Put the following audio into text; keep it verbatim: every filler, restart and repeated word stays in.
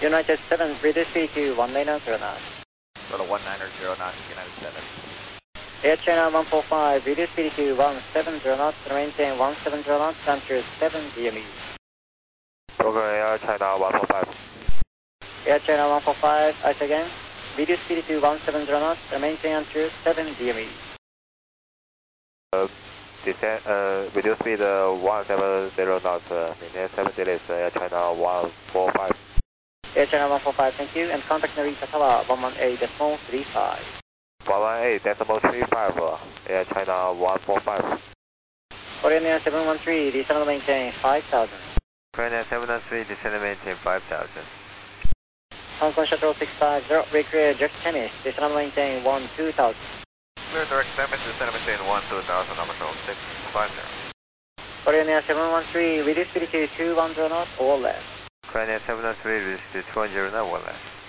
United seven, reduce speed to one nine zero knots. Go to one nine zero knots, United seven. Air China one four five, reduce speed to one seven zero knots and maintain one seven zero knots, altitude seven D M E. Program Air China one four five. Air China one four five, ice again. Reduce speed to one seven zero knots and maintain altitude seven D M E. Uh, descend, uh, reduce speed uh, one seven zero knots, uh, maintain seven delays, uh, Air China one four five. Air China one four five, thank you, and contact Narita Tower one one eight decimal three five. one one eight decimal three five, uh, Air China one four five. Korean seven one three, descend and maintain five thousand. Korean seven one three, descend and maintain five thousand. Hong Kong Shuttle six five zero, recreate Jack Tennis, descend and maintain one two thousand. Clear direct seven, descend and maintain one two thousand, number shuttle six five zero. Korean seven one three, reduce speed to two one zero knots or less. Korean seven one three, reduce to two one zero knots or less.